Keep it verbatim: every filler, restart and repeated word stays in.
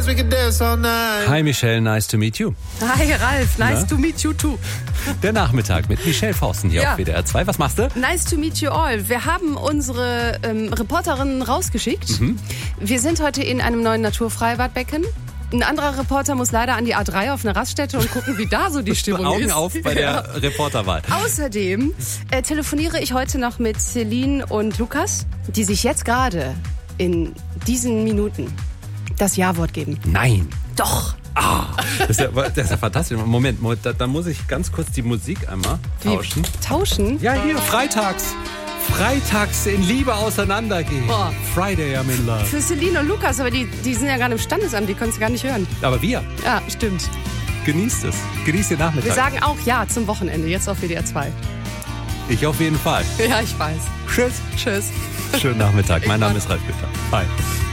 we could dance all night. Hi Michelle, nice to meet you. Hi Ralf, nice Na? to meet you too. Der Nachmittag mit Michelle Fausten hier Ja. auf W D R zwei. Was machst du? Nice to meet you all. Wir haben unsere ähm, Reporterinnen rausgeschickt. Mhm. Wir sind heute in einem neuen Naturfreibadbecken. Ein anderer Reporter muss leider an die A drei auf eine Raststätte und gucken, wie da so die Stimmung Augen ist. auf bei der Reporterwahl. Außerdem äh, telefoniere ich heute noch mit Celine und Lukas, die sich jetzt gerade in diesen Minuten das Ja-Wort geben. Nein. Doch. Ah, das ist ja, das ist ja fantastisch. Moment, Moment da, da muss ich ganz kurz die Musik einmal tauschen. Wie, tauschen? Ja, hier, freitags. Freitags in Liebe auseinandergehen. Boah. Friday, I'm in love. Für Celine und Lukas, aber die, die sind ja gar nicht im Standesamt, die können es gar nicht hören. Aber wir, Ja, stimmt. genießt es. Genießt den Nachmittag. Wir sagen auch Ja zum Wochenende, jetzt auf W D R zwei. Ich auf jeden Fall. Ja, ich weiß. Tschüss. Tschüss. Schönen Nachmittag. Mein Name ist Ralf Günther. Hi.